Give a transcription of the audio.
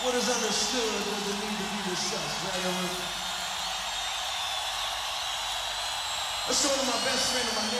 What is understood doesn't need to be discussed, right? Let's go to my best friend of my